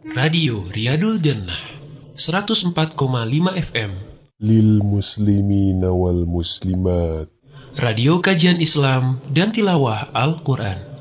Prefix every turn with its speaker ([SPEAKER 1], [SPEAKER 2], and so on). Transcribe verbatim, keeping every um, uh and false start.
[SPEAKER 1] Radio Riyadul Jannah seratus empat koma lima F M
[SPEAKER 2] Lil muslimina wal muslimat.
[SPEAKER 1] Radio kajian Islam dan tilawah Al-Quran.